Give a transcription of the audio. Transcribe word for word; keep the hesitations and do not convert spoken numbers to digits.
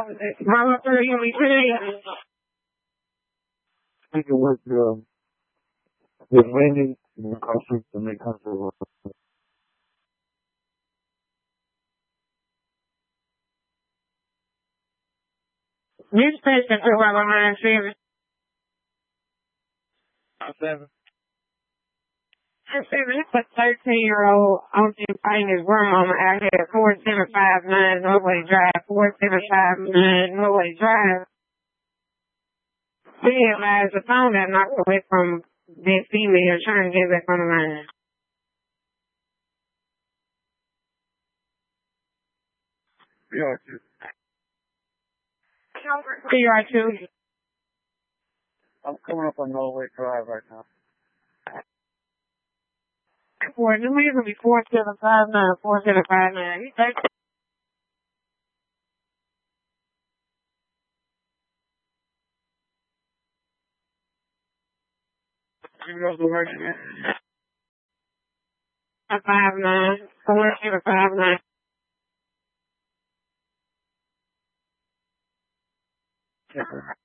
Mama, you me today. I think it was the the raining in the country to make country. This patient who I want to see. Seven. I said, this a thirteen-year-old on the fighting his grandmama out here at four seven five nine Norway Drive, four seven five nine Norway Drive. He realized the phone got knocked away from that female trying to get back on the line. P R two. P R two. I'm coming up on Norway Drive right now. For the reason be four seven five nine, four seven five nine. He's like, you know the word again. Five nine, four seven five nine.